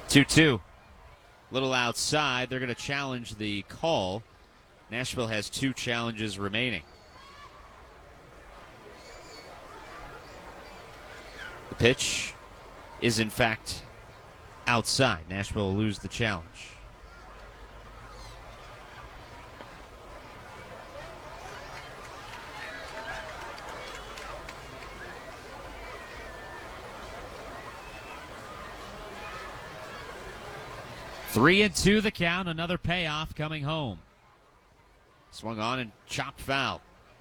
2-2. Little outside. They're going to challenge the call. Nashville has 2 challenges remaining. The pitch is, in fact, outside. Nashville will lose the challenge. Three and 2 the count. Another payoff coming home. Swung on and chopped foul.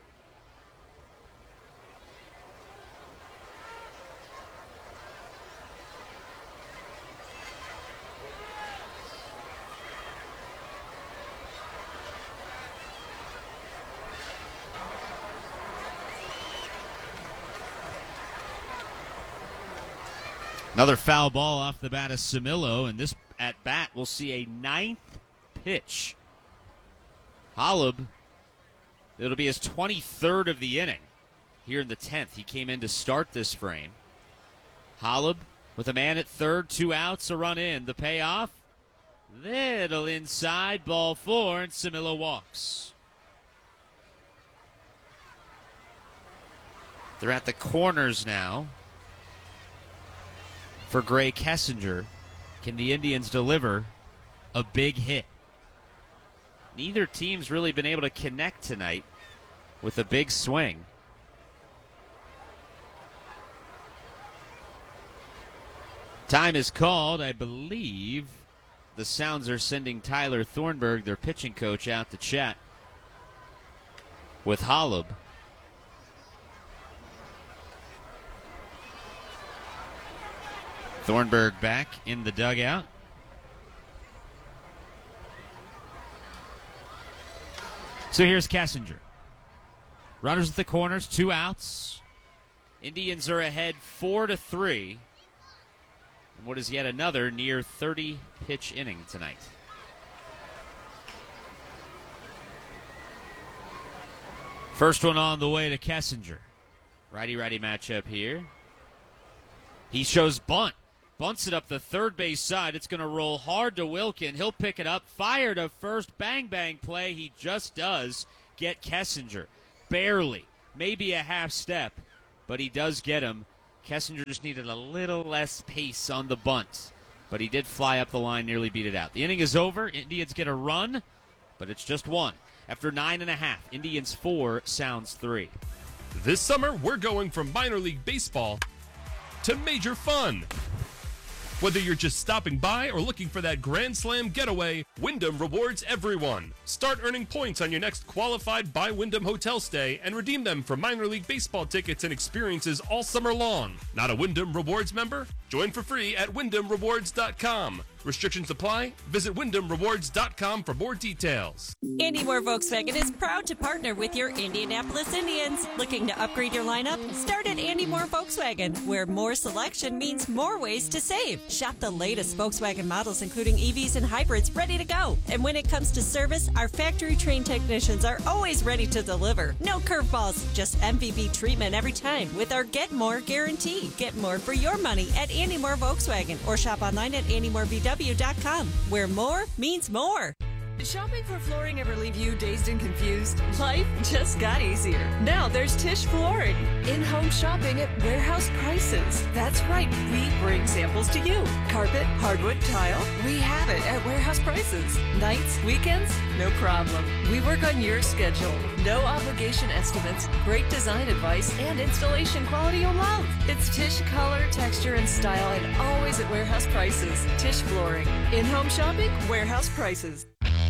Another foul ball off the bat of Camilo, and this at bat we'll see a 9th pitch. Holub, it'll be his 23rd of the inning here in the 10th. He came in to start this frame. Holub with a man at third, 2 outs, a run in. The payoff, little inside, ball 4, and Camilo walks. They're at the corners now for Gray Kessinger. Can the Indians deliver a big hit? Neither team's really been able to connect tonight with a big swing. Time is called. I believe the Sounds are sending Tyler Thornburg, their pitching coach, out to chat with Holub. Thornburg back in the dugout. So here's Kessinger. Runners at the corners, 2 outs. Indians are ahead 4-3. And what is yet another near 30-pitch inning tonight. First one on the way to Kessinger. Righty-righty matchup here. He shows bunt. Bunts it up the third base side. It's going to roll hard to Wilkin. He'll pick it up. Fire to first. Bang, bang play. He just does get Kessinger. Barely. Maybe a half step. But he does get him. Kessinger just needed a little less pace on the bunt. But he did fly up the line, nearly beat it out. The inning is over. Indians get a run, but it's just 1. After 9.5, Indians 4, Sounds 3. This summer, we're going from minor league baseball to major fun. Whether you're just stopping by or looking for that Grand Slam getaway, Wyndham rewards everyone. Start earning points on your next qualified by Wyndham hotel stay and redeem them for minor league baseball tickets and experiences all summer long. Not a Wyndham Rewards member? Join for free at WyndhamRewards.com. Restrictions apply. Visit WyndhamRewards.com for more details. Andy Moore Volkswagen is proud to partner with your Indianapolis Indians. Looking to upgrade your lineup? Start at Andy Moore Volkswagen, where more selection means more ways to save. Shop the latest Volkswagen models, including EVs and hybrids, ready to go. And when it comes to service, our factory-trained technicians are always ready to deliver. No curveballs, just MVP treatment every time with our Get More guarantee. Get more for your money at Andy Moore Volkswagen, or shop online at AndyMooreVW.com, where more means more. Did shopping for flooring ever leave you dazed and confused? Life just got easier. Now there's Tisch Flooring. In-home shopping at warehouse prices. That's right, we bring samples to you. Carpet, hardwood, tile, we have it at warehouse prices. Nights, weekends, no problem. We work on your schedule. No obligation estimates, great design advice, and installation quality you'll love. It's Tisch color, texture, and style, and always at warehouse prices. Tisch Flooring. In-home shopping, warehouse prices.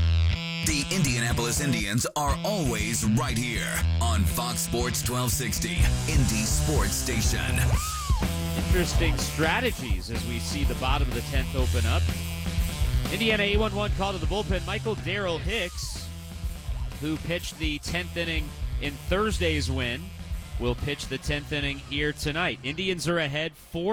The Indianapolis Indians are always right here on Fox Sports 1260, Indy Sports Station. Interesting strategies as we see the bottom of the 10th open up. Indiana 8-1-1 call to the bullpen. Michael Darrell Hicks, who pitched the 10th inning in Thursday's win, will pitch the 10th inning here tonight. Indians are ahead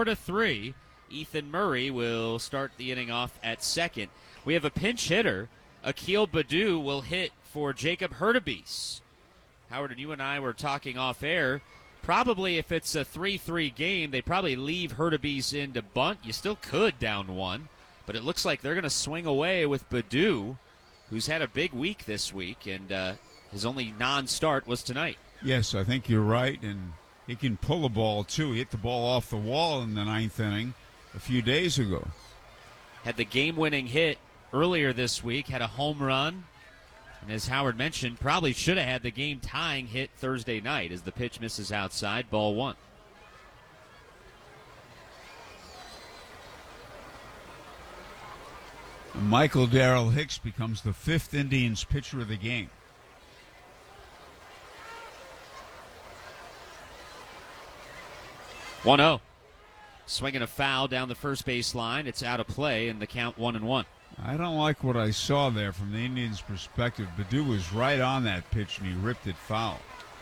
4-3. Ethan Murray will start the inning off at second. We have a pinch hitter. Akil Baddoo will hit for Jacob Hurtubise. Howard, and you and I were talking off air. Probably if it's a 3-3 game, they probably leave Hurtubise in to bunt. You still could down 1. But it looks like they're going to swing away with Baddoo, who's had a big week this week, and his only non-start was tonight. Yes, I think you're right, and he can pull a ball, too. He hit the ball off the wall in the ninth inning a few days ago. Had the game-winning hit earlier this week, had a home run, and as Howard mentioned, probably should have had the game-tying hit Thursday night as the pitch misses outside, ball one. Michael Darrell Hicks becomes the fifth Indians pitcher of the game. One 0. Swinging a foul down the first base line. It's out of play, and the count 1-1. I don't like what I saw there from the Indians' perspective. Baddoo was right on that pitch, and he ripped it foul.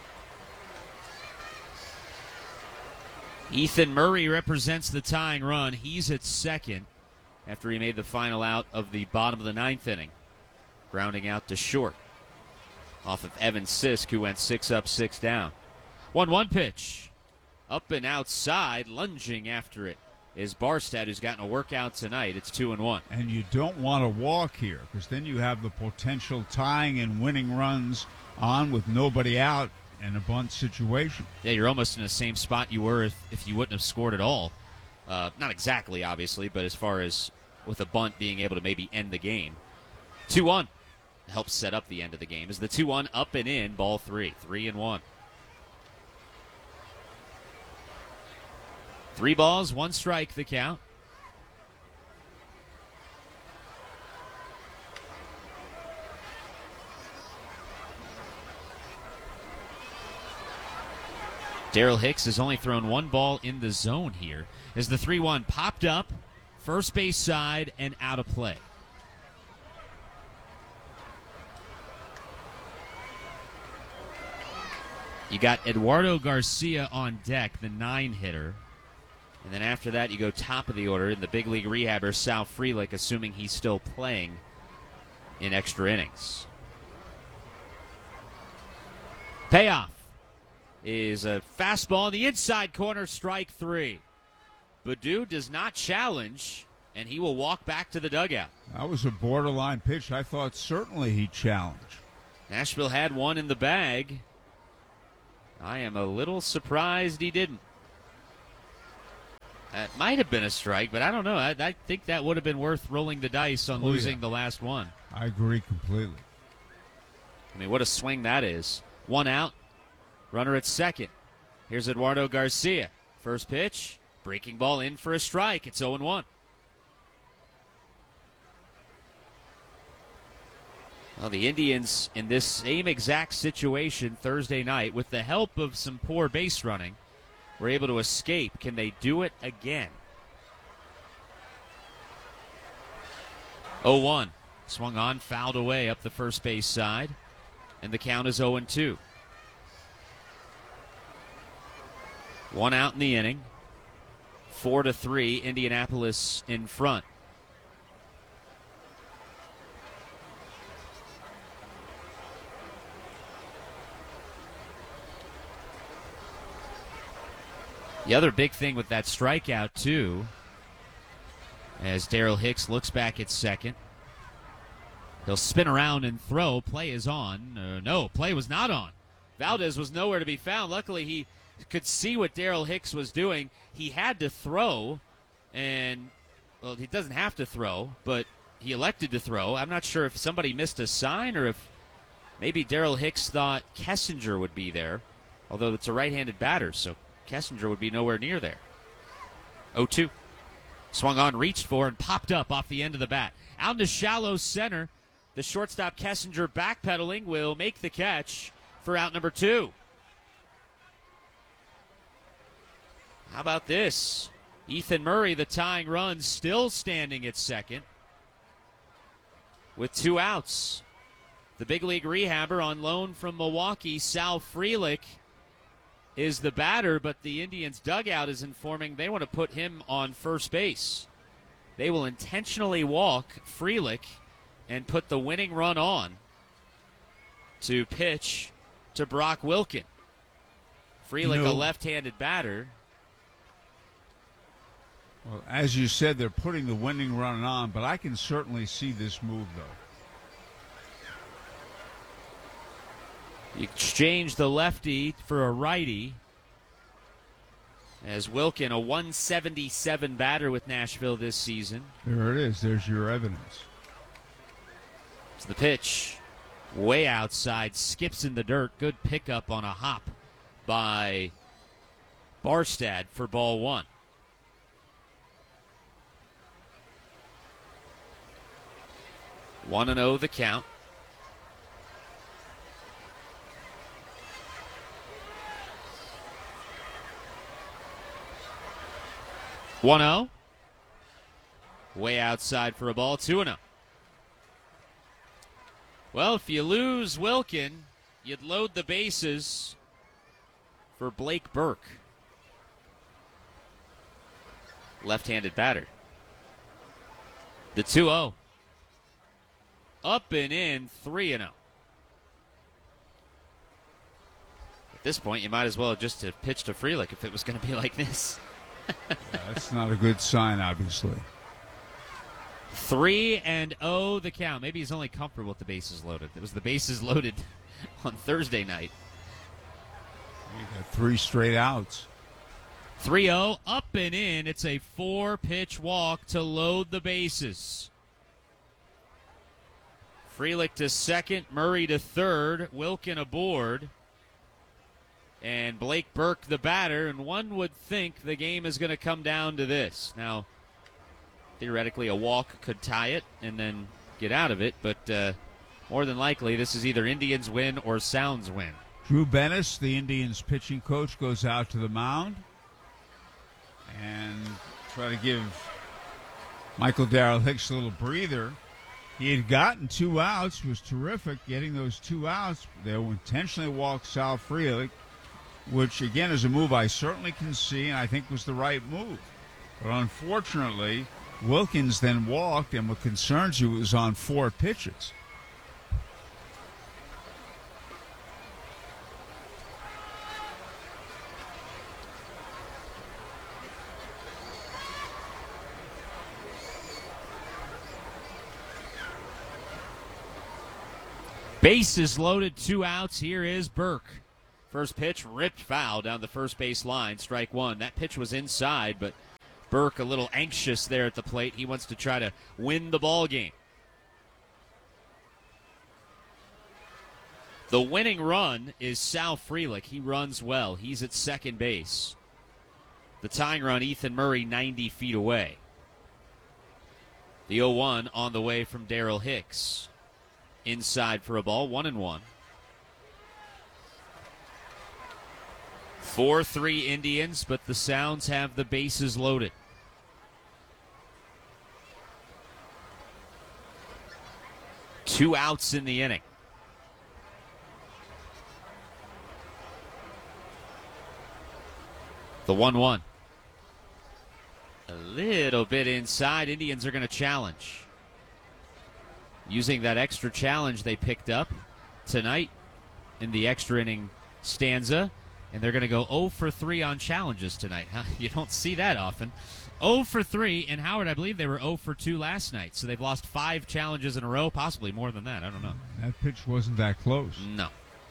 Ethan Murray represents the tying run. He's at second after he made the final out of the bottom of the ninth inning, grounding out to short off of Evan Sisk, who went 6 up, 6 down. 1-1 pitch. Up and outside, lunging after it is Barstad, who's gotten a workout tonight. It's 2-1. And you don't want to walk here because then you have the potential tying and winning runs on with nobody out in a bunt situation. Yeah, you're almost in the same spot you were if you wouldn't have scored at all. Not exactly, obviously, but as far as with a bunt being able to maybe end the game. 2-1 helps set up the end of the game. Is the 2-1 up and in, ball 3. 3-1. 3 balls, 1 strike, the count. Darrell Hicks has only thrown 1 ball in the zone here as the 3-1 popped up, first base side, and out of play. You got Eduardo Garcia on deck, the 9-hitter. And then after that, you go top of the order in the big league rehabber, Sal Frelick, assuming he's still playing in extra innings. Payoff is a fastball in the inside corner, strike 3. Baddoo does not challenge, and he will walk back to the dugout. That was a borderline pitch. I thought certainly he'd challenge. Nashville had one in the bag. I am a little surprised he didn't. That might have been a strike, but I don't know. I think that would have been worth rolling the dice on losing the last one. I agree completely. I mean, what a swing that is. 1 out, runner at second. Here's Eduardo Garcia. First pitch, breaking ball in for a strike. It's 0-1. Well, the Indians in this same exact situation Thursday night, with the help of some poor base running, were able to escape. Can they do it again? 0-1. Swung on, fouled away up the first base side, and the count is 0-2. 1 out in the inning. 4-3, Indianapolis in front. The other big thing with that strikeout, too, as Darrell Hicks looks back at second, he'll spin around and throw. Play is on. No, play was not on. Valdez was nowhere to be found. Luckily, he could see what Darrell Hicks was doing. He had to throw, and, well, he doesn't have to throw, but he elected to throw. I'm not sure if somebody missed a sign or if maybe Darrell Hicks thought Kessinger would be there, although it's a right-handed batter, so Kessinger would be nowhere near there. 0-2. Swung on, reached for, and popped up off the end of the bat. Out into shallow center. The shortstop Kessinger backpedaling will make the catch for out number 2. How about this? Ethan Murray, the tying run, still standing at second with 2 outs. The big league rehabber on loan from Milwaukee, Sal Frelick, is the batter, but the Indians dugout is informing they want to put him on first base. They will intentionally walk Frelick and put the winning run on to pitch to Brock Wilken. Frelick, a left-handed batter. Well, as you said, they're putting the winning run on, but I can certainly see this move, though. You exchange the lefty for a righty. As Wilkin, a 177 batter with Nashville this season. There it is. There's your evidence. It's the pitch. Way outside. Skips in the dirt. Good pickup on a hop by Barstad for ball one. One and 0 the count. One 0. Way outside for a ball. 2-0. Well, if you lose Wilkin, you'd load the bases for Blake Burke. Left-handed batter. The 2-0. Up and in, 3-0. At this point, you might as well have just have pitched to Frelick if it was going to be like this. That's not a good sign, obviously. 3-0 the count. Maybe he's only comfortable with the bases loaded. It was the bases loaded on Thursday night. You got 3 straight outs. 3-0, up and in. It's a 4-pitch walk to load the bases. Frelick to second, Murray to third, Wilkin aboard, and Blake Burke the batter, and one would think the game is going to come down to this. Now, theoretically, a walk could tie it and then get out of it, but more than likely, this is either Indians win or Sounds win. Drew Bennis, the Indians pitching coach, goes out to the mound and try to give Michael Darrell Hicks a little breather. He had gotten 2 outs, was terrific getting those 2 outs. They intentionally walked Sal Frelick, which, again, is a move I certainly can see and I think was the right move. But unfortunately, Wilkins then walked, and what concerns you is on 4 pitches. Bases loaded, 2 outs. Here is Burke. First pitch ripped foul down the first base line, strike one. That pitch was inside, but Burke a little anxious there at the plate. He wants to try to win the ball game. The winning run is Sal Frelick. He runs well. He's at second base. The tying run, Ethan Murray, 90 feet away. The 0-1 on the way from Darrell Hicks. Inside for a ball, 1-1. 4-3 Indians, but the Sounds have the bases loaded. Two outs in the inning. The 1-1. A little bit inside. Indians are going to challenge. Using that extra challenge they picked up tonight in the extra inning stanza. And they're going to go 0 for 3 on challenges tonight. You don't see that often. 0 for 3, and Howard, I believe they were 0 for 2 last night. So they've lost 5 challenges in a row, possibly more than that. I don't know. That pitch wasn't that close. No.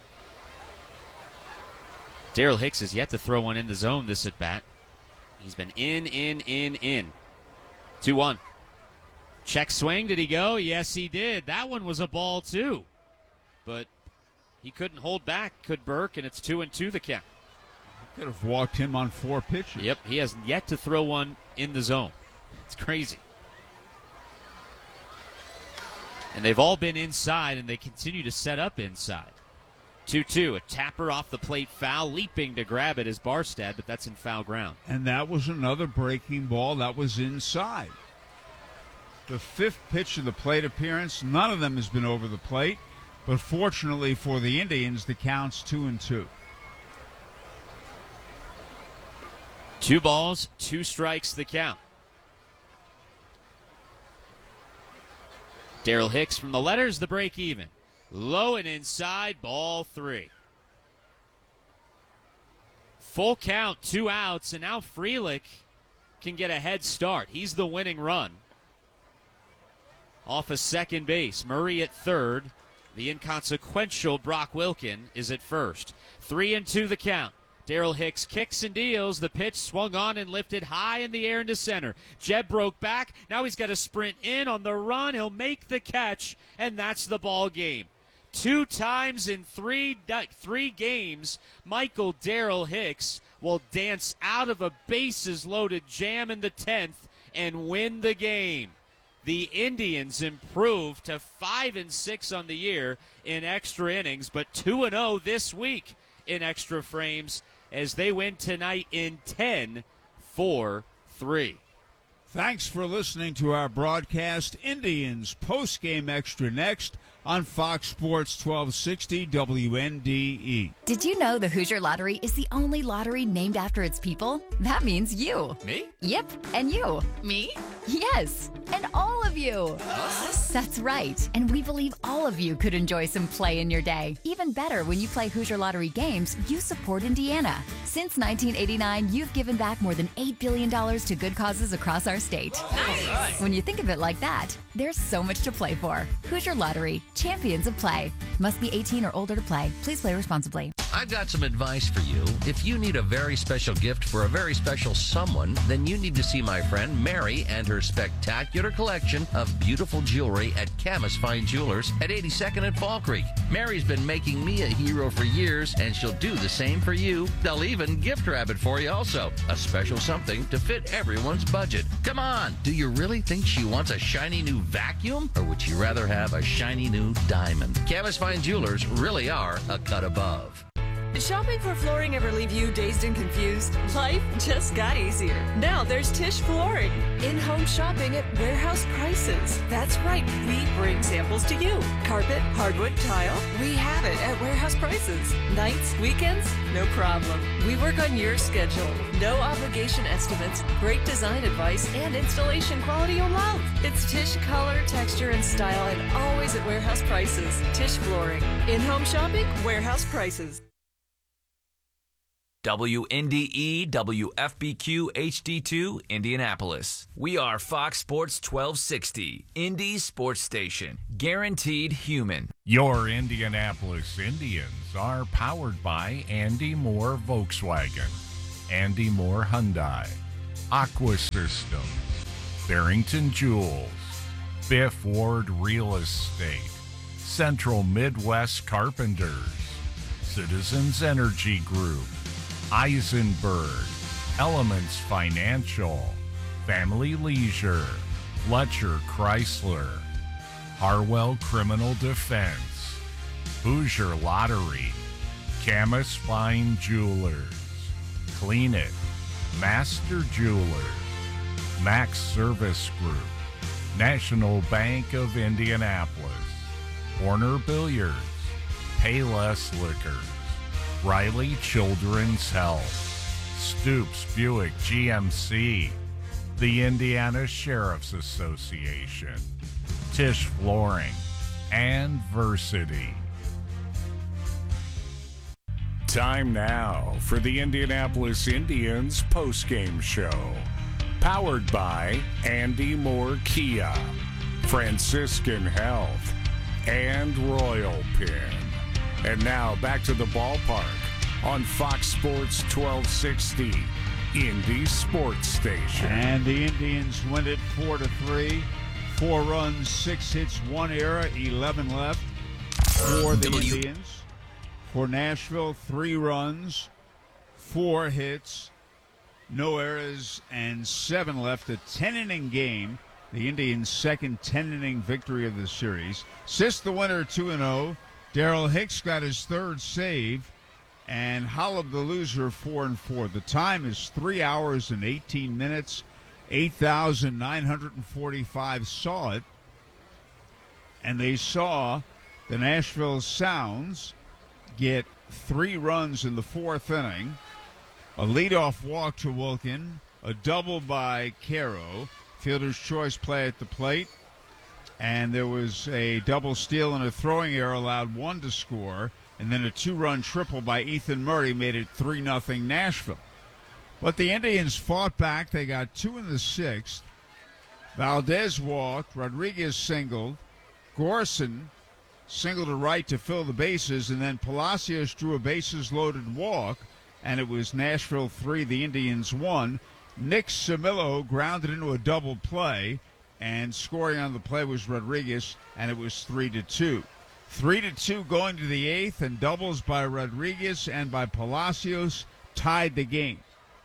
Darrell Hicks has yet to throw one in the zone this at-bat. He's been in. 2-1. Check swing. Did he go? Yes, he did. That one was a ball, too. But he couldn't hold back, could Burke, and it's 2-2 the count. Could have walked him on 4 pitches. Yep, he has yet to throw one in the zone. It's crazy. And they've all been inside, and they continue to set up inside. 2-2, a tapper off the plate foul, leaping to grab it is Barstad, but that's in foul ground. And that was another breaking ball that was inside. The 5th pitch of the plate appearance, none of them has been over the plate, but fortunately for the Indians, the count's 2-2. 2 balls, 2 strikes the count. Darrell Hicks from the letters, the break even. Low and inside, ball 3. Full count, 2 outs, and now Frelick can get a head start. He's the winning run. Off of second base, Murray at third. The inconsequential Brock Wilken is at first. 3-2 the count. Daryl Hicks kicks and deals. The pitch swung on and lifted high in the air into center. Jeb broke back. Now he's got to sprint in on the run. He'll make the catch, and that's the ball game. 2 times in three games, Michael Daryl Hicks will dance out of a bases-loaded jam in the 10th and win the game. The Indians improved to 5-6 on the year in extra innings, but 2-0 this week in extra frames as they win tonight in 10-4-3. Thanks for listening to our broadcast. Indians post-game extra next on Fox Sports 1260 WNDE. Did you know the Hoosier Lottery is the only lottery named after its people? That means you. Me? Yep, and you. Me? Yes, and all of you. Us? That's right, and we believe all of you could enjoy some play in your day. Even better, when you play Hoosier Lottery games, you support Indiana. Since 1989, you've given back more than $8 billion to good causes across our state. Nice. When you think of it like that, there's so much to play for. Hoosier Lottery, champions of play. Must be 18 or older to play. Please play responsibly. I've got some advice for you. If you need a very special gift for a very special someone, then you need to see my friend Mary and her spectacular collection of beautiful jewelry at Camus Fine Jewelers at 82nd and Fall Creek. Mary's been making me a hero for years, and she'll do the same for you. They'll even gift wrap it for you also. A special something to fit everyone's budget. Come on, do you really think she wants a shiny new vacuum? Or would she rather have a shiny new diamond? Camus Fine Jewelers really are a cut above. Did shopping for flooring ever leave you dazed and confused? Life just got easier. Now there's Tisch Flooring. In-home shopping at warehouse prices. That's right, we bring samples to you. Carpet, hardwood, tile, we have it at warehouse prices. Nights, weekends, no problem. We work on your schedule. No obligation estimates, great design advice, and installation quality you'll love. It's Tisch color, texture, and style, and always at warehouse prices. Tisch Flooring. In-home shopping, warehouse prices. WNDE WFBQ HD2 Indianapolis. We are Fox Sports 1260, Indy Sports Station. Guaranteed human. Your Indianapolis Indians are powered by Andy Moore Volkswagen, Andy Moore Hyundai, Aqua Systems, Barrington Jewels, Biff Ward Real Estate, Central Midwest Carpenters, Citizens Energy Group, Eisenberg, Elements Financial, Family Leisure, Fletcher Chrysler, Harwell Criminal Defense, Hoosier Lottery, Camus Fine Jewelers, Clean It, Master Jewelers, Max Service Group, National Bank of Indianapolis, Warner Billiards, Payless Liquors, Riley Children's Health, Stoops Buick GMC, the Indiana Sheriff's Association, Tisch Flooring, and Versity. Time now for the Indianapolis Indians postgame show. Powered by Andy Moore Kia, Franciscan Health, and Royal Pin. And now back to the ballpark on Fox Sports 1260, Indy Sports Station. And the Indians win it 4-3. 4 runs, 6 hits, 1 error, 11 left for the Indians. For Nashville, 3 runs, 4 hits, no errors, and 7 left. A 10-inning game. The Indians' second 10-inning victory of the series. Sis the winner, 2-0. Daryl Hicks got his 3rd save, and Holub the loser, 4-4. The time is 3 hours and 18 minutes. 8,945 saw it, and they saw the Nashville Sounds get 3 runs in the 4th inning, a leadoff walk to Wilken, a double by Caro, fielder's choice play at the plate, and there was a double steal and a throwing error allowed 1 to score, and then a 2-run triple by Ethan Murray made it 3-0 Nashville. But the Indians fought back. They got 2 in the 6th. Valdez walked. Rodriguez singled. Gorson singled to right to fill the bases, and then Palacios drew a bases-loaded walk, and it was Nashville 3, the Indians 1. Nick Camillo grounded into a double play, and scoring on the play was Rodriguez, and it was 3-2. 3-2 going to the 8th, and doubles by Rodriguez and by Palacios tied the game.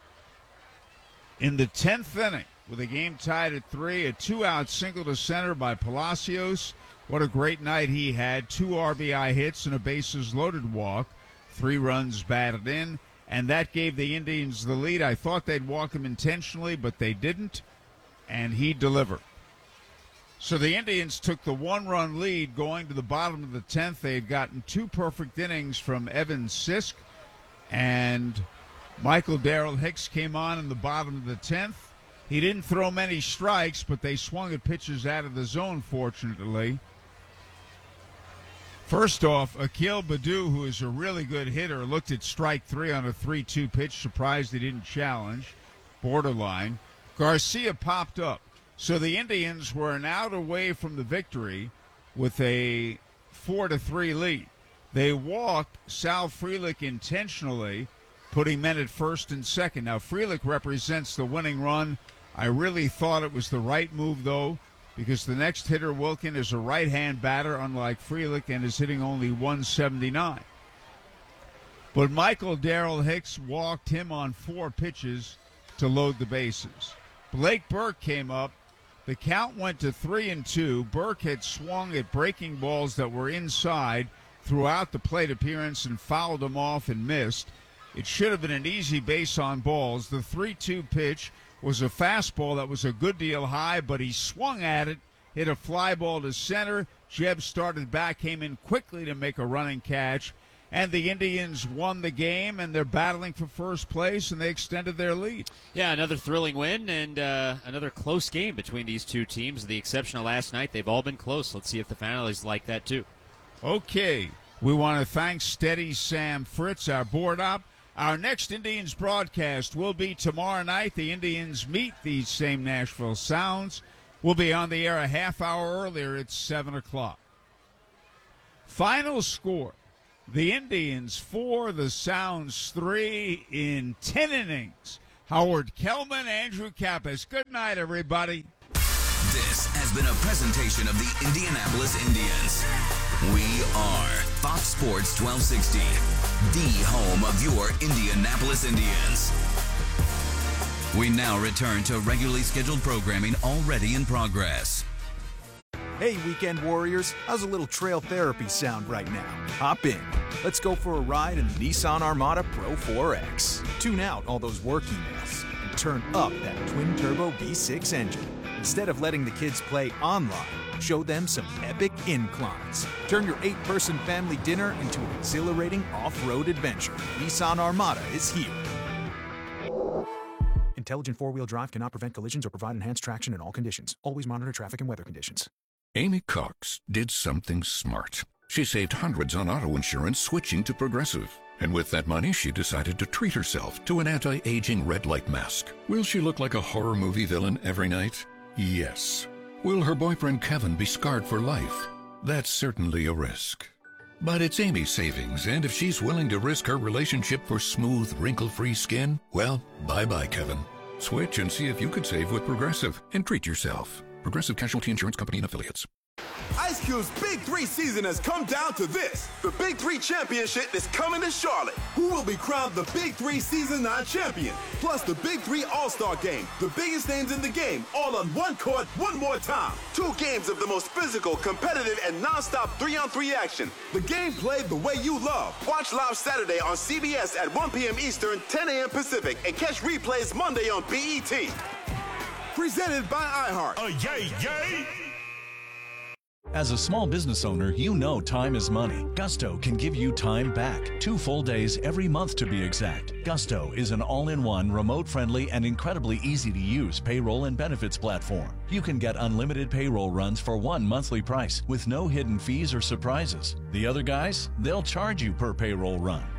In the 10th inning, with the game tied at 3, a 2-out single to center by Palacios. What a great night he had. 2 RBI hits and a bases-loaded walk. 3 runs batted in, and that gave the Indians the lead. I thought they'd walk him intentionally, but they didn't, and he delivered. So the Indians took the 1-run lead going to the bottom of the 10th. They had gotten 2 perfect innings from Evan Sisk, and Michael Darrell Hicks came on in the bottom of the 10th. He didn't throw many strikes, but they swung at pitches out of the zone, fortunately. First off, Akil Baddoo, who is a really good hitter, looked at strike 3 on a 3-2 pitch, surprised he didn't challenge, borderline. Garcia popped up. So the Indians were an out away from the victory with a 4-3 lead. They walked Sal Frelick intentionally, putting men at first and second. Now, Frelick represents the winning run. I really thought it was the right move, though, because the next hitter, Wilkin, is a right-hand batter, unlike Frelick, and is hitting only 179. But Michael Darrell Hicks walked him on 4 pitches to load the bases. Blake Burke came up. The count went to 3-2. Burke had swung at breaking balls that were inside throughout the plate appearance and fouled them off and missed. It should have been an easy base on balls. The 3-2 pitch was a fastball that was a good deal high, but he swung at it, hit a fly ball to center. Jeb started back, came in quickly to make a running catch, and the Indians won the game, and they're battling for first place, and they extended their lead. Yeah, another thrilling win and another close game between these two teams. With the exception of last night, they've all been close. Let's see if the final is like that, too. Okay, we want to thank Steady Sam Fritz, our board op. Our next Indians broadcast will be tomorrow night. The Indians meet these same Nashville Sounds. We'll be on the air a half hour earlier at 7 o'clock. Final score, the Indians 4, the Sounds 3 in 10 innings. Howard Kellman, Andrew Kappas. Good night, everybody. This has been a presentation of the Indianapolis Indians. We are Fox Sports 1260, the home of your Indianapolis Indians. We now return to regularly scheduled programming already in progress. Hey, weekend warriors, how's a little trail therapy sound right now? Hop in. Let's go for a ride in the Nissan Armada Pro 4X. Tune out all those work emails and turn up that twin-turbo V6 engine. Instead of letting the kids play online, show them some epic inclines. Turn your 8-person family dinner into an exhilarating off-road adventure. Nissan Armada is here. Intelligent four-wheel drive cannot prevent collisions or provide enhanced traction in all conditions. Always monitor traffic and weather conditions. Amy Cox did something smart. She saved hundreds on auto insurance switching to Progressive. And with that money, she decided to treat herself to an anti-aging red light mask. Will she look like a horror movie villain every night? Yes. Will her boyfriend Kevin be scarred for life? That's certainly a risk. But it's Amy's savings, and if she's willing to risk her relationship for smooth, wrinkle-free skin, well, bye-bye, Kevin. Switch and see if you could save with Progressive and treat yourself. Progressive Casualty Insurance Company and Affiliates. Ice Cube's Big 3 season has come down to this. The Big 3 Championship is coming to Charlotte. Who will be crowned the Big 3 Season 9 champion? Plus the Big 3 All-Star Game. The biggest names in the game, all on one court, one more time. 2 games of the most physical, competitive, and non-stop 3-on-3 action. The game played the way you love. Watch live Saturday on CBS at 1 p.m. Eastern, 10 a.m. Pacific, and catch replays Monday on BET. Presented by iHeart. Yay, yay! As a small business owner, you know time is money. Gusto can give you time back. 2 full days every month to be exact. Gusto is an all-in-one, remote-friendly, and incredibly easy-to-use payroll and benefits platform. You can get unlimited payroll runs for one monthly price with no hidden fees or surprises. The other guys, they'll charge you per payroll run.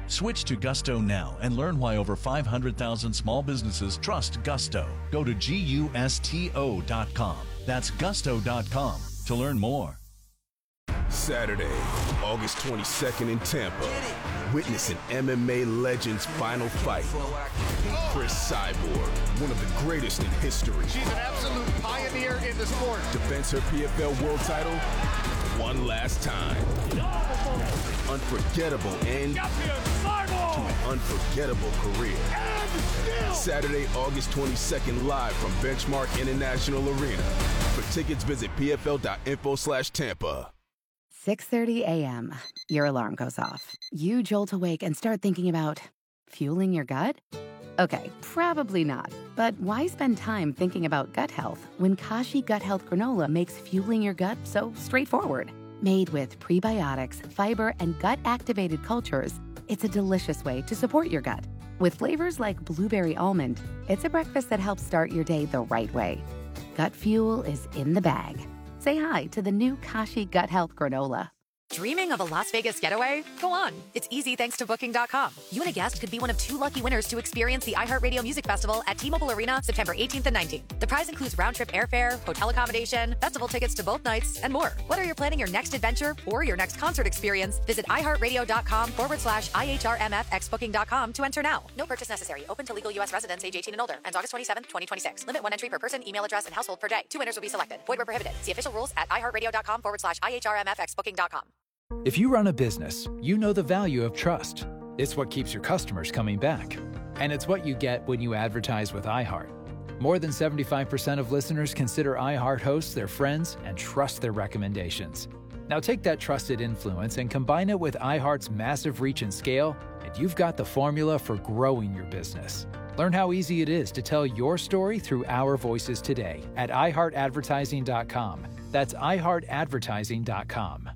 Switch to Gusto now and learn why over 500,000 small businesses trust Gusto. Go to GUSTO.com. That's gusto.com to learn more. Saturday, August 22nd in Tampa. Witness an MMA legend's final fight. Chris Cyborg, one of the greatest in history. She's an absolute pioneer in the sport. Defends her PFL world title one last time. Unforgettable end to an unforgettable career. Saturday, August 22nd, live from Benchmark International Arena. For tickets, visit pfl.info/Tampa. 6:30 a.m. Your alarm goes off. You jolt awake and start thinking about fueling your gut? Okay, probably not. But why spend time thinking about gut health when Kashi Gut Health Granola makes fueling your gut so straightforward? Made with prebiotics, fiber, and gut-activated cultures, it's a delicious way to support your gut. With flavors like blueberry almond, it's a breakfast that helps start your day the right way. Gut fuel is in the bag. Say hi to the new Kashi Gut Health Granola. Dreaming of a Las Vegas getaway? Go on. It's easy thanks to Booking.com. You and a guest could be one of 2 lucky winners to experience the iHeartRadio Music Festival at T-Mobile Arena September 18th and 19th. The prize includes round-trip airfare, hotel accommodation, festival tickets to both nights, and more. Whether you're planning your next adventure or your next concert experience, visit iHeartRadio.com/IHRMFXBooking.com to enter now. No purchase necessary. Open to legal U.S. residents age 18 and older. Ends August 27th, 2026. Limit 1 entry per person, email address, and household per day. 2 winners will be selected. Void where prohibited. See official rules at iHeartRadio.com/IHRMFXBooking.com. If you run a business, you know the value of trust. It's what keeps your customers coming back. And it's what you get when you advertise with iHeart. More than 75% of listeners consider iHeart hosts their friends and trust their recommendations. Now take that trusted influence and combine it with iHeart's massive reach and scale, and you've got the formula for growing your business. Learn how easy it is to tell your story through our voices today at iHeartAdvertising.com. That's iHeartAdvertising.com.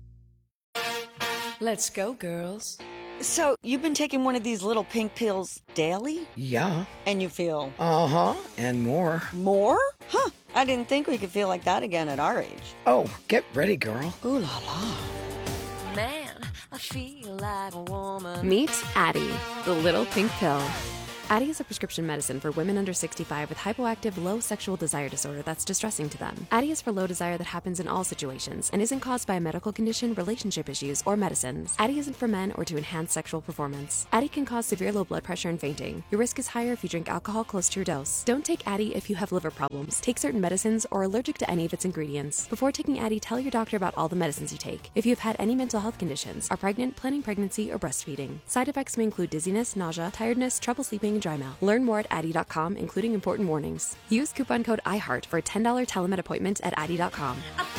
Let's go, girls. So, you've been taking one of these little pink pills daily? Yeah. And you feel? Uh-huh, and more. More? Huh, I didn't think we could feel like that again at our age. Oh, get ready, girl. Ooh la la. Man, I feel like a woman. Meet Addyi, the little pink pill. Addyi is a prescription medicine for women under 65 with hypoactive low sexual desire disorder that's distressing to them. Addyi is for low desire that happens in all situations and isn't caused by a medical condition, relationship issues, or medicines. Addyi isn't for men or to enhance sexual performance. Addyi can cause severe low blood pressure and fainting. Your risk is higher if you drink alcohol close to your dose. Don't take Addyi if you have liver problems, take certain medicines, or are allergic to any of its ingredients. Before taking Addyi, tell your doctor about all the medicines you take. If you have had any mental health conditions, are pregnant, planning pregnancy, or breastfeeding. Side effects may include dizziness, nausea, tiredness, trouble sleeping, and dry mouth. Learn more at Addyi.com, including important warnings. Use coupon code IHEART for a $10 telemed appointment at Addyi.com.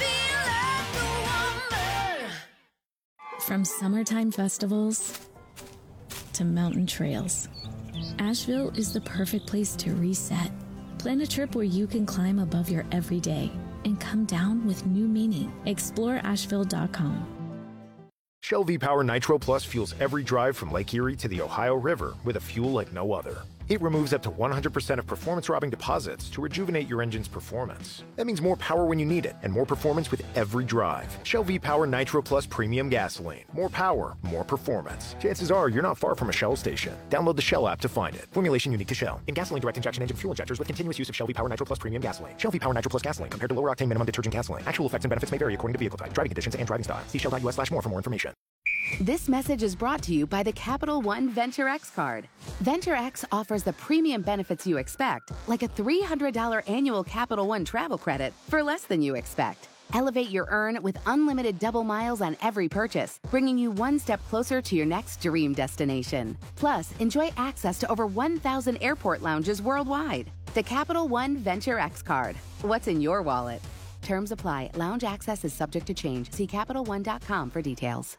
From summertime festivals to mountain trails, Asheville is the perfect place to reset. Plan a trip where you can climb above your everyday and come down with new meaning. Explore Asheville.com. Shell V-Power Nitro Plus fuels every drive from Lake Erie to the Ohio River with a fuel like no other. It removes up to 100% of performance-robbing deposits to rejuvenate your engine's performance. That means more power when you need it, and more performance with every drive. Shell V-Power Nitro Plus Premium Gasoline. More power, more performance. Chances are you're not far from a Shell station. Download the Shell app to find it. Formulation unique to Shell. In gasoline direct injection engine fuel injectors with continuous use of Shell V-Power Nitro Plus Premium Gasoline. Shell V-Power Nitro Plus Gasoline compared to lower octane minimum detergent gasoline. Actual effects and benefits may vary according to vehicle type, driving conditions, and driving style. See shell.us/more for more information. This message is brought to you by the Capital One Venture X card. Venture X offers the premium benefits you expect, like a $300 annual Capital One travel credit for less than you expect. Elevate your earn with unlimited double miles on every purchase, bringing you one step closer to your next dream destination. Plus, enjoy access to over 1,000 airport lounges worldwide. The Capital One Venture X card. What's in your wallet? Terms apply. Lounge access is subject to change. See CapitalOne.com for details.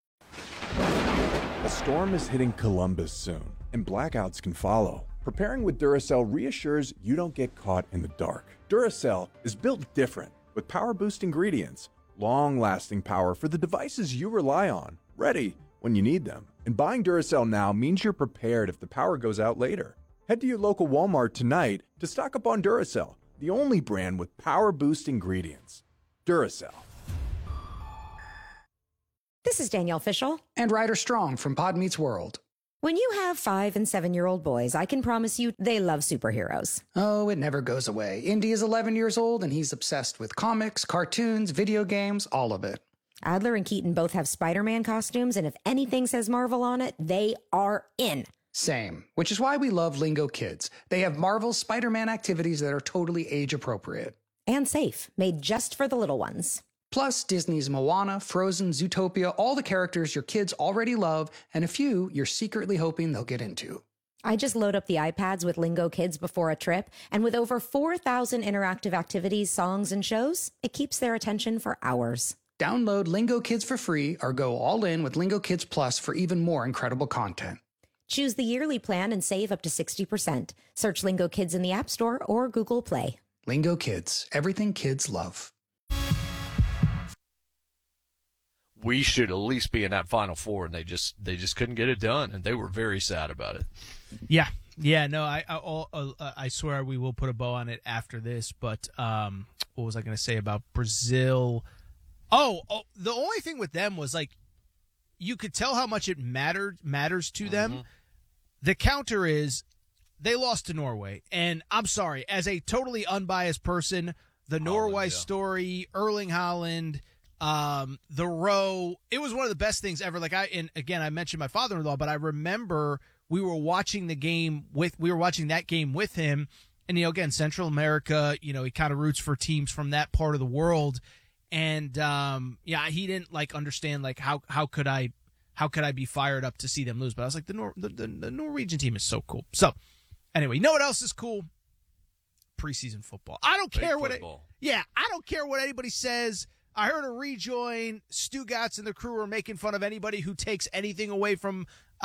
A storm is hitting Columbus soon, and blackouts can follow. Preparing with Duracell reassures you don't get caught in the dark. Duracell is built different, with power-boost ingredients, long-lasting power for the devices you rely on, ready when you need them. And buying Duracell now means you're prepared if the power goes out later. Head to your local Walmart tonight to stock up on Duracell, the only brand with power-boost ingredients. Duracell. This is Danielle Fishel. And Ryder Strong from Pod Meets World. When you have 5- and 7-year-old boys, I can promise you they love superheroes. Oh, it never goes away. Indy is 11 years old, and he's obsessed with comics, cartoons, video games, all of it. Adler and Keaton both have Spider-Man costumes, and if anything says Marvel on it, they are in. Same, which is why we love Lingo Kids. They have Marvel's Spider-Man activities that are totally age-appropriate. And safe, made just for the little ones. Plus, Disney's Moana, Frozen, Zootopia, all the characters your kids already love, and a few you're secretly hoping they'll get into. I just load up the iPads with Lingo Kids before a trip, and with over 4,000 interactive activities, songs, and shows, it keeps their attention for hours. Download Lingo Kids for free or go all in with Lingo Kids Plus for even more incredible content. Choose the yearly plan and save up to 60%. Search Lingo Kids in the App Store or Google Play. Lingo Kids, everything kids love. We should at least be in that Final Four, and they just couldn't get it done, and they were very sad about it. Yeah. No, I swear we will put a bow on it after this. But what was I going to say about Brazil? Oh, the only thing with them was like you could tell how much it matters to them. The counter is they lost to Norway, and I'm sorry, as a totally unbiased person, the Norway story, Erling Haaland. The row, it was one of the best things ever. I mentioned my father-in-law, but I remember we were watching that game with him. And, again, Central America, he kind of roots for teams from that part of the world. And, he didn't understand, how could I be fired up to see them lose? But I was like, the Norwegian team is so cool. So anyway, you know what else is cool? Preseason football. I don't care I don't care what anybody says. I heard a rejoin. Stu Gatz and the crew are making fun of anybody who takes anything away from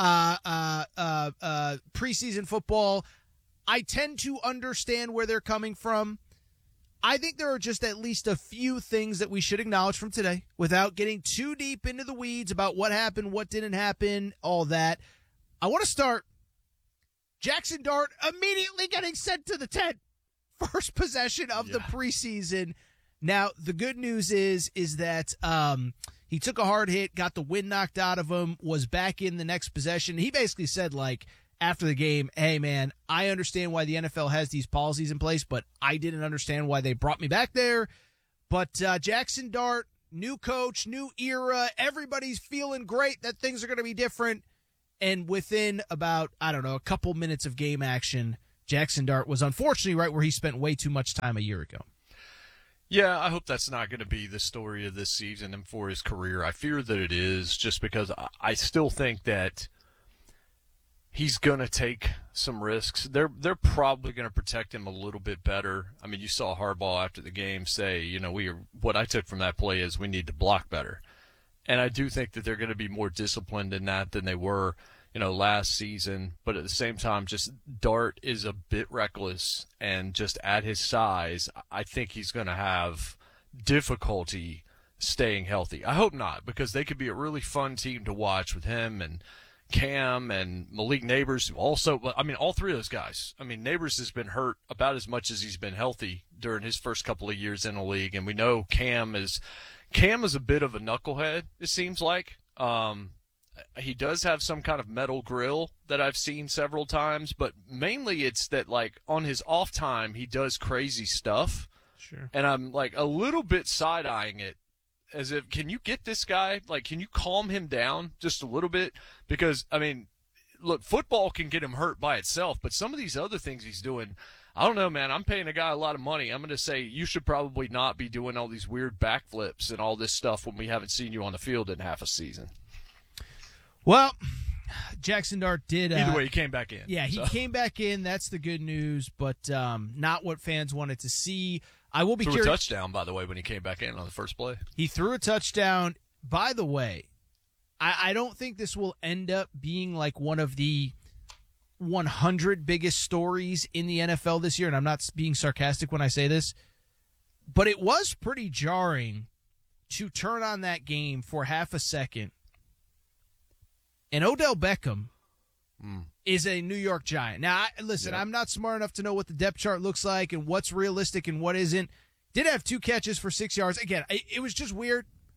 preseason football. I tend to understand where they're coming from. I think there are just at least a few things that we should acknowledge from today without getting too deep into the weeds about what happened, what didn't happen, all that. I want to start Jackson Dart immediately getting sent to the tent. First possession of the preseason. Now, the good news is that he took a hard hit, got the wind knocked out of him, was back in the next possession. He basically said, after the game, hey, man, I understand why the NFL has these policies in place, but I didn't understand why they brought me back there. But Jackson Dart, new coach, new era, everybody's feeling great that things are going to be different. And within about, a couple minutes of game action, Jackson Dart was unfortunately right where he spent way too much time a year ago. Yeah, I hope that's not going to be the story of this season and for his career. I fear that it is, just because I still think that he's going to take some risks. They're probably going to protect him a little bit better. I mean, you saw Harbaugh after the game say, what I took from that play is we need to block better. And I do think that they're going to be more disciplined in that than they were, last season. But at the same time, just Dart is a bit reckless, and just at his size, I think he's going to have difficulty staying healthy. I hope not, because they could be a really fun team to watch with him and Cam and Malik Neighbors. Also, all three of those guys. Neighbors has been hurt about as much as he's been healthy during his first couple of years in the league, and we know Cam is a bit of a knucklehead, it seems like. He does have some kind of metal grill that I've seen several times, but mainly it's that, on his off time, he does crazy stuff. Sure. And I'm, a little bit side-eyeing it as if, can you get this guy? Can you calm him down just a little bit? Because, look, football can get him hurt by itself, but some of these other things he's doing, I don't know, man. I'm paying a guy a lot of money. I'm going to say you should probably not be doing all these weird backflips and all this stuff when we haven't seen you on the field in half a season. Well, Jackson Dart did. Either way, he came back in. Yeah, he came back in. That's the good news, but not what fans wanted to see. I will be curious. Threw a touchdown, by the way, when he came back in on the first play. He threw a touchdown. By the way, I don't think this will end up being one of the 100 biggest stories in the NFL this year, and I'm not being sarcastic when I say this, but it was pretty jarring to turn on that game for half a second. And Odell Beckham is a New York Giant. Now, listen, I'm not smart enough to know what the depth chart looks like and what's realistic and what isn't. Did have 2 catches for 6 yards. Again, it was just weird.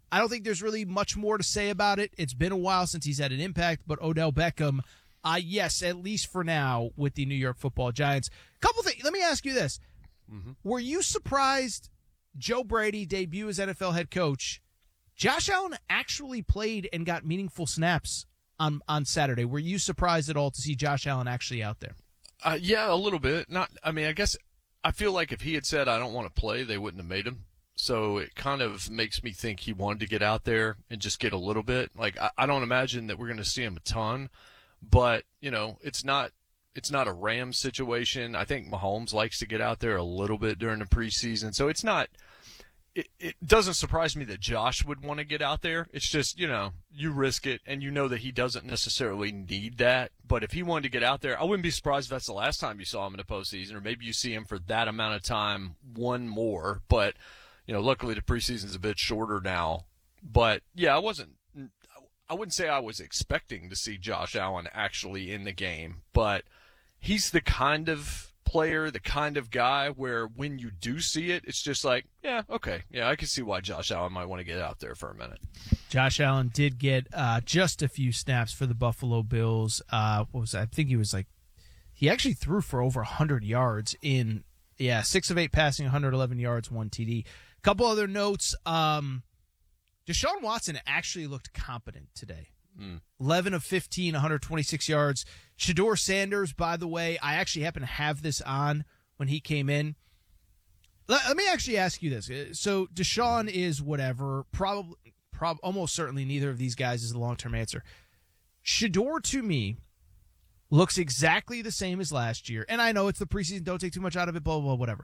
I don't think there's really much more to say about it. It's been a while since he's had an impact, but Odell Beckham, yes, at least for now with the New York Football Giants. Couple things. Let me ask you this. Mm-hmm. Were you surprised Joe Brady debut as NFL head coach? Josh Allen actually played and got meaningful snaps on Saturday. Were you surprised at all to see Josh Allen actually out there? Yeah, a little bit. I guess I feel like if he had said, I don't want to play, they wouldn't have made him. So it kind of makes me think he wanted to get out there and just get a little bit. Like, I don't imagine that we're going to see him a ton, but, it's not a Rams situation. I think Mahomes likes to get out there a little bit during the preseason. So it's not – it doesn't surprise me that Josh would want to get out there. It's just, you risk it, and you know that he doesn't necessarily need that. But if he wanted to get out there, I wouldn't be surprised if that's the last time you saw him in the postseason, or maybe you see him for that amount of time, one more. But – luckily the preseason's a bit shorter now. But, yeah, I wouldn't say I was expecting to see Josh Allen actually in the game. But he's the kind of player, the kind of guy where when you do see it, it's just like, yeah, okay. Yeah, I can see why Josh Allen might want to get out there for a minute. Josh Allen did get just a few snaps for the Buffalo Bills. I think he actually threw for over 100 yards in, 6 of 8 passing, 111 yards, 1 TD. Couple other notes. Deshaun Watson actually looked competent today. 11 of 15, 126 yards. Shedeur Sanders, by the way, I actually happen to have this on when he came in. Let me actually ask you this. So Deshaun is whatever. Almost certainly neither of these guys is the long-term answer. Shedeur, to me, looks exactly the same as last year. And I know it's the preseason. Don't take too much out of it, blah, blah, blah, whatever.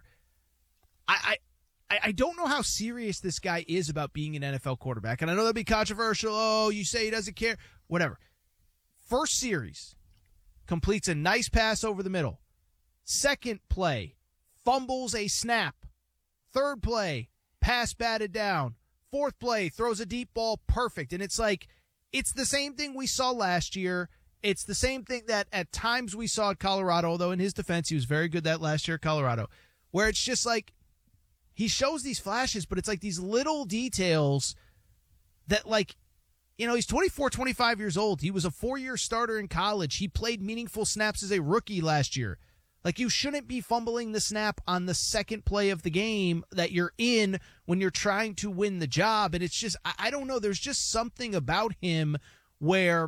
I don't know how serious this guy is about being an NFL quarterback. And I know that'd be controversial. Oh, you say he doesn't care. Whatever. First series, completes a nice pass over the middle. Second play, fumbles a snap. Third play, pass batted down. Fourth play, throws a deep ball, perfect. And it's like, it's the same thing we saw last year. It's the same thing that at times we saw at Colorado, although in his defense, he was very good that last year at Colorado, where it's just like, he shows these flashes, but it's like these little details that, he's 24, 25 years old. He was a 4-year starter in college. He played meaningful snaps as a rookie last year. Like, you shouldn't be fumbling the snap on the second play of the game that you're in when you're trying to win the job. And it's just, I don't know. There's just something about him where,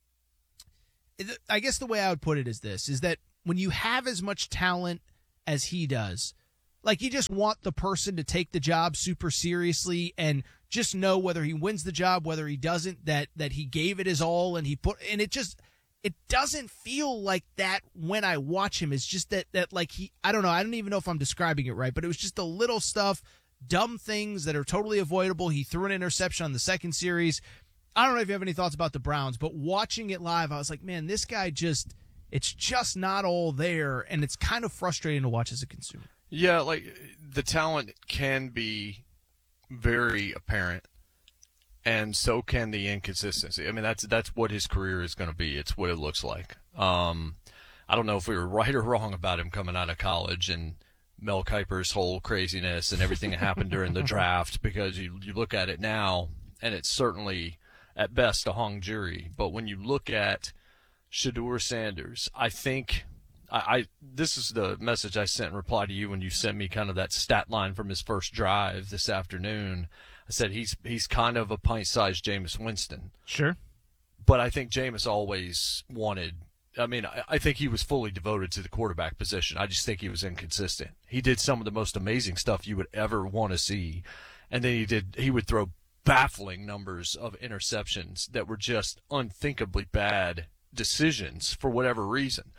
I guess the way I would put it is this, is that when you have as much talent as he does, like, you just want the person to take the job super seriously and just know whether he wins the job, whether he doesn't, that he gave it his all and it doesn't feel like that when I watch him. It's just that I don't know. I don't even know if I'm describing it right, but it was just the little stuff, dumb things that are totally avoidable. He threw an interception on the second series. I don't know if you have any thoughts about the Browns, but watching it live, I was like, man, this guy it's just not all there. And it's kind of frustrating to watch as a consumer. Yeah, the talent can be very apparent, and so can the inconsistency. I mean, that's what his career is going to be. It's what it looks like. I don't know if we were right or wrong about him coming out of college and Mel Kiper's whole craziness and everything that happened during the draft, because you look at it now, and it's certainly, at best, a hung jury. But when you look at Shedeur Sanders, I think – this is the message I sent in reply to you when you sent me kind of that stat line from his first drive this afternoon. I said he's kind of a pint-sized Jameis Winston. Sure. But I think Jameis always wanted – I think he was fully devoted to the quarterback position. I just think he was inconsistent. He did some of the most amazing stuff you would ever want to see. And then he would throw baffling numbers of interceptions that were just unthinkably bad decisions for whatever reason.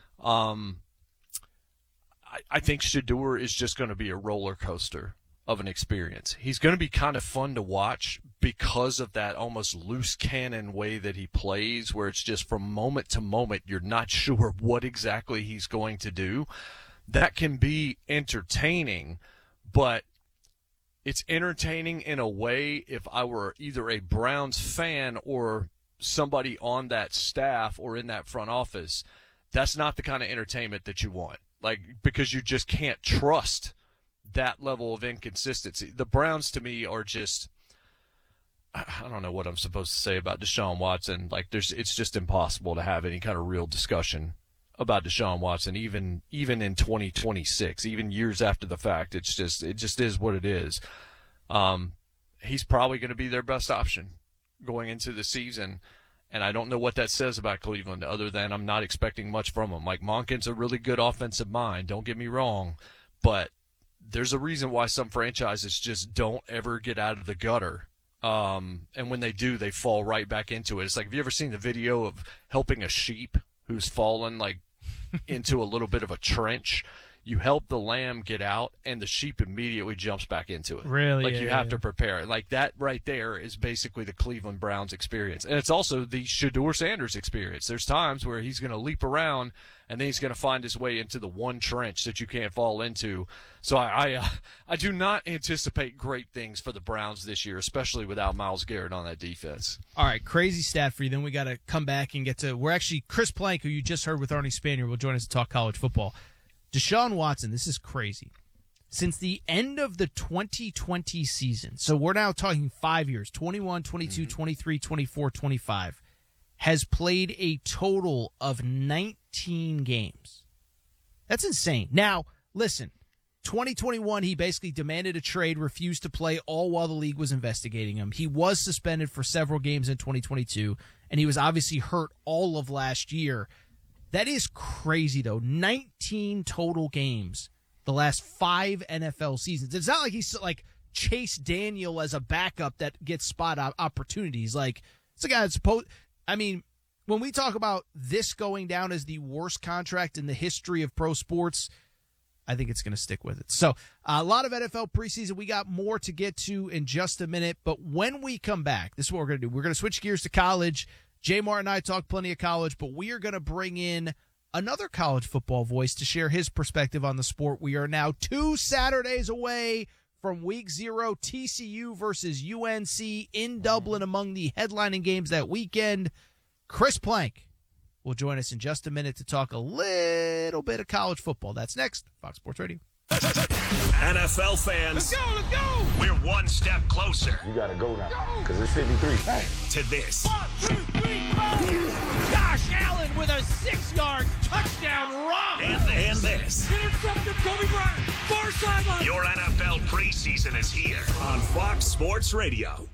I think Shedeur is just going to be a roller coaster of an experience. He's going to be kind of fun to watch because of that almost loose cannon way that he plays, where it's just from moment to moment you're not sure what exactly he's going to do. That can be entertaining, but it's entertaining in a way if I were either a Browns fan or somebody on that staff or in that front office. That's not the kind of entertainment that you want, because you just can't trust that level of inconsistency. The Browns, to me, are just I don't know what I'm supposed to say about Deshaun Watson. Like, it's just impossible to have any kind of real discussion about Deshaun Watson, even in 2026, even years after the fact. It just is what it is. He's probably going to be their best option going into the season. And I don't know what that says about Cleveland other than I'm not expecting much from him. Like, Monken's a really good offensive mind, don't get me wrong, but there's a reason why some franchises just don't ever get out of the gutter. And when they do, they fall right back into it. It's like, have you ever seen the video of helping a sheep who's fallen like into a little bit of a trench? You help the lamb get out, and the sheep immediately jumps back into it. Really? Like, you have to prepare. Like, that right there is basically the Cleveland Browns experience. And it's also the Shedeur Sanders experience. There's times where he's going to leap around, and then he's going to find his way into the one trench that you can't fall into. So I do not anticipate great things for the Browns this year, especially without Myles Garrett on that defense. All right, crazy stat for you. Then we got to come back and get to – we're actually – Chris Plank, who you just heard with Arnie Spanier, will join us to talk college football. Deshaun Watson, this is crazy. Since the end of the 2020 season, so we're now talking 5 years, 21, 22, 23, 24, 25, has played a total of 19 games. That's insane. Now, listen, 2021, he basically demanded a trade, refused to play, all while the league was investigating him. He was suspended for several games in 2022, and he was obviously hurt all of last year. That is crazy, though. 19 total games the last 5 NFL seasons. It's not like he's like Chase Daniel as a backup that gets spot opportunities. Like, it's a guy that's supposed. I mean, when we talk about this going down as the worst contract in the history of pro sports, I think it's going to stick with it. So, a lot of NFL preseason. We got more to get to in just a minute. But when we come back, this is what we're going to do. We're going to switch gears to college. Jay Martin and I talk plenty of college, but we are going to bring in another college football voice to share his perspective on the sport. We are now 2 Saturdays away from Week 0, TCU versus UNC in Dublin, among the headlining games that weekend. Chris Plank will join us in just a minute to talk a little bit of college football. That's next, Fox Sports Radio. NFL fans, let's go! We're one step closer. You gotta go now, because it's 53. Hey. To this. 1, 2, 3, go! Josh Allen with a 6-yard touchdown run. And this. Intercepted Kobe Bryant. Far sideline. Your NFL preseason is here on Fox Sports Radio.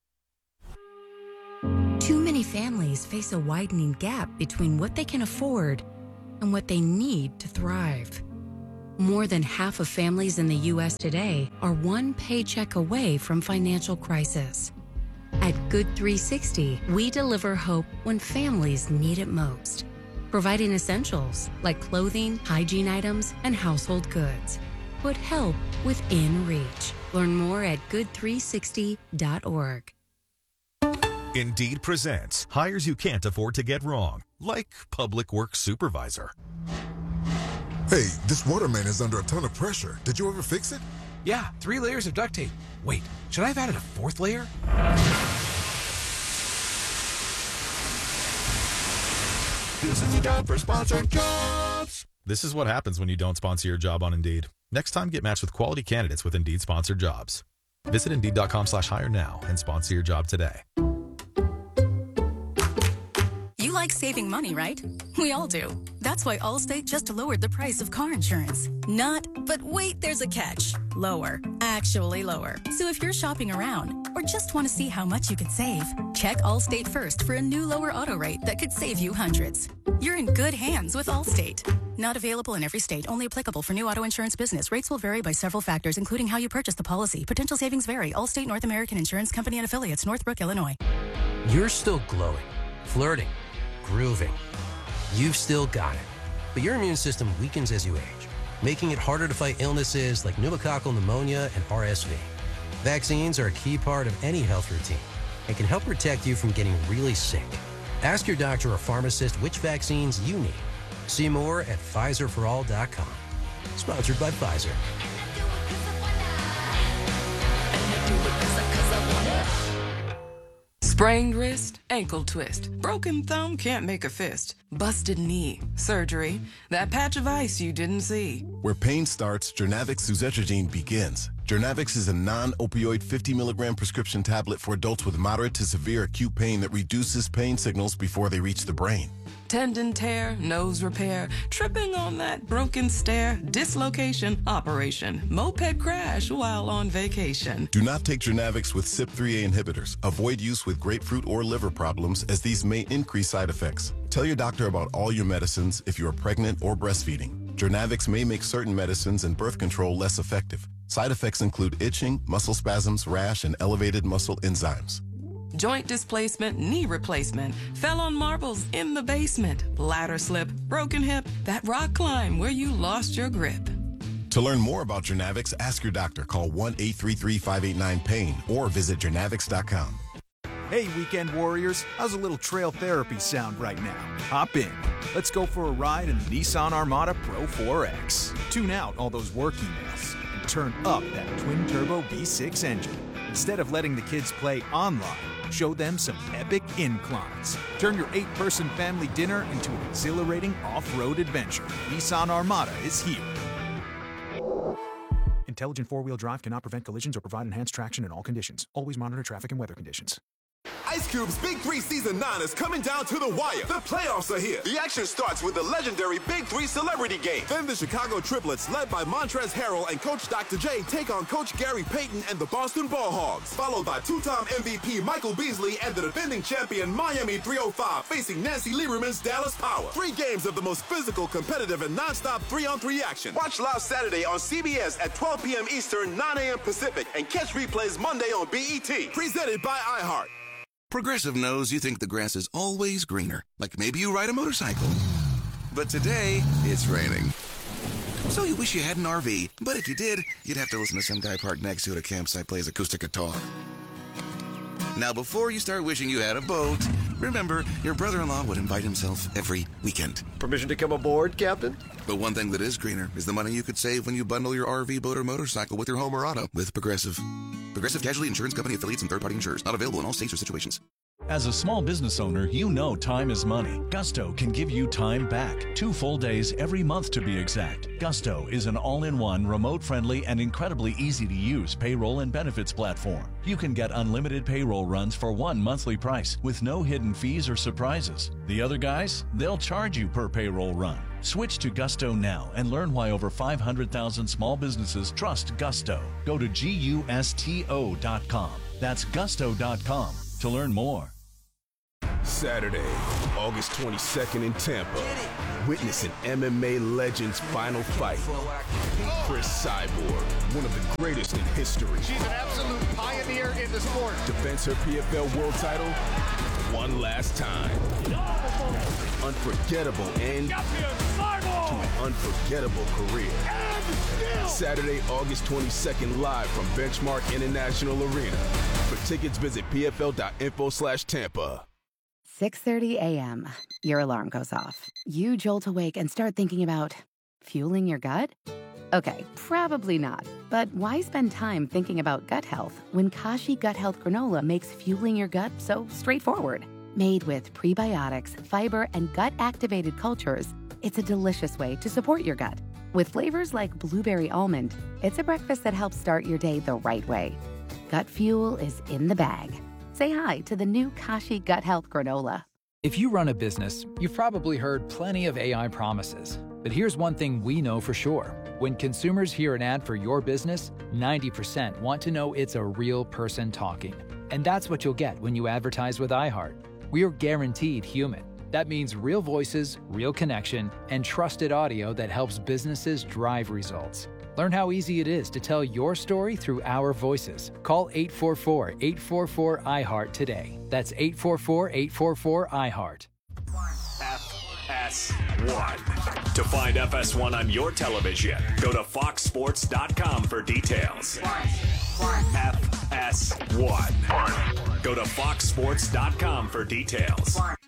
Too many families face a widening gap between what they can afford and what they need to thrive. More than half of families in the U.S. today are one paycheck away from financial crisis. At Good 360, we deliver hope when families need it most, providing essentials like clothing, hygiene items, and household goods. Put help within reach. Learn more at good360.org. Indeed presents hires you can't afford to get wrong, like public works supervisor. Hey, this water main is under a ton of pressure. Did you ever fix it? Yeah, 3 layers of duct tape. Wait, should I have added a 4th layer? This is the job for sponsored jobs. This is what happens when you don't sponsor your job on Indeed. Next time, get matched with quality candidates with Indeed sponsored jobs. Visit Indeed.com/hire now and sponsor your job today. You like saving money, right? We all do. That's why Allstate just lowered the price of car insurance. Not, but wait, there's a catch. Lower. Actually lower. So if you're shopping around or just want to see how much you could save, check Allstate first for a new lower auto rate that could save you hundreds. You're in good hands with Allstate. Not available in every state. Only applicable for new auto insurance business. Rates will vary by several factors, including how you purchase the policy. Potential savings vary. Allstate North American Insurance Company and Affiliates, Northbrook, Illinois. You're still glowing, flirting, grooving. You've still got it. But your immune system weakens as you age, making it harder to fight illnesses like pneumococcal pneumonia and RSV. Vaccines are a key part of any health routine and can help protect you from getting really sick. Ask your doctor or pharmacist which vaccines you need. See more at PfizerForAll.com. Sponsored by Pfizer. Sprained wrist, ankle twist, broken thumb, can't make a fist, busted knee, surgery, that patch of ice you didn't see. Where pain starts, Jurnavic Suzetrigine begins. Journavx is a non-opioid 50-milligram prescription tablet for adults with moderate to severe acute pain that reduces pain signals before they reach the brain. Tendon tear, nose repair, tripping on that broken stair, dislocation, operation, moped crash while on vacation. Do not take Journavx with CYP3A inhibitors. Avoid use with grapefruit or liver problems, as these may increase side effects. Tell your doctor about all your medicines if you are pregnant or breastfeeding. Journavx may make certain medicines and birth control less effective. Side effects include itching, muscle spasms, rash, and elevated muscle enzymes. Joint displacement, knee replacement, fell on marbles in the basement, ladder slip, broken hip, that rock climb where you lost your grip. To learn more about Journavx, ask your doctor. Call 1-833-589-PAIN or visit journavx.com. Hey, weekend warriors, how's a little trail therapy sound right now? Hop in. Let's go for a ride in the Nissan Armada Pro 4X. Tune out all those work emails and turn up that twin-turbo V6 engine. Instead of letting the kids play online, show them some epic inclines. Turn your 8-person family dinner into an exhilarating off-road adventure. Nissan Armada is here. Intelligent four-wheel drive cannot prevent collisions or provide enhanced traction in all conditions. Always monitor traffic and weather conditions. Ice Cube's Big 3 Season 9 is coming down to the wire. The playoffs are here. The action starts with the legendary Big 3 Celebrity Game. Then the Chicago Triplets, led by Montrezl Harrell and Coach Dr. J, take on Coach Gary Payton and the Boston Ball Hogs. Followed by two-time MVP Michael Beasley and the defending champion Miami 305 facing Nancy Lieberman's Dallas Power. 3 games of the most physical, competitive, and non-stop 3-on-3 action. Watch live Saturday on CBS at 12 p.m. Eastern, 9 a.m. Pacific, and catch replays Monday on BET. Presented by iHeart. Progressive knows you think the grass is always greener, like maybe you ride a motorcycle. But today, it's raining. So you wish you had an RV, but if you did, you'd have to listen to some guy parked next to it at a campsite plays acoustic guitar. Now, before you start wishing you had a boat, remember, your brother-in-law would invite himself every weekend. Permission to come aboard, Captain? But one thing that is greener is the money you could save when you bundle your RV, boat, or motorcycle with your home or auto with Progressive. Progressive Casualty Insurance Company affiliates and third-party insurers. Not available in all states or situations. As a small business owner, you know time is money. Gusto can give you time back. 2 full days every month to be exact. Gusto is an all-in-one, remote-friendly, and incredibly easy-to-use payroll and benefits platform. You can get unlimited payroll runs for one monthly price with no hidden fees or surprises. The other guys, they'll charge you per payroll run. Switch to Gusto now and learn why over 500,000 small businesses trust Gusto. Go to GUSTO.com. That's Gusto.com to learn more. Saturday, August 22nd in Tampa. Witness an MMA legend's final fight. Chris Cyborg, one of the greatest in history. She's an absolute pioneer in the sport. Defends her PFL world title one last time. Unforgettable end to an unforgettable career. Saturday, August 22nd, live from Benchmark International Arena. For tickets, visit pfl.info/Tampa. 6:30 a.m. Your alarm goes off. You jolt awake and start thinking about fueling your gut? Okay, probably not. But why spend time thinking about gut health when Kashi Gut Health Granola makes fueling your gut so straightforward? Made with prebiotics, fiber, and gut-activated cultures, it's a delicious way to support your gut. With flavors like blueberry almond, it's a breakfast that helps start your day the right way. Gut fuel is in the bag. Say hi to the new Kashi Gut Health Granola. If you run a business, you've probably heard plenty of AI promises. But here's one thing we know for sure. When consumers hear an ad for your business, 90% want to know it's a real person talking. And that's what you'll get when you advertise with iHeart. We are guaranteed human. That means real voices, real connection, and trusted audio that helps businesses drive results. Learn how easy it is to tell your story through our voices. Call 844-844-iHeart today. That's 844-844-iHeart. FS1. To find FS1 on your television, go to foxsports.com for details. FS1. Go to foxsports.com for details.